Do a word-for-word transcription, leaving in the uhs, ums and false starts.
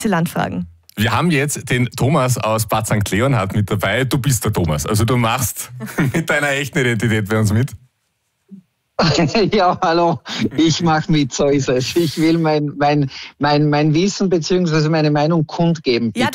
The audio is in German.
Landfragen. Wir haben jetzt den Thomas aus Bad Sankt Leonhard mit dabei. Du bist der Thomas, also du machst mit deiner echten Identität bei uns mit. Ja, hallo, ich mache mit, so ist es. Ich will mein, mein, mein, mein Wissen bzw. meine Meinung kundgeben. Ja,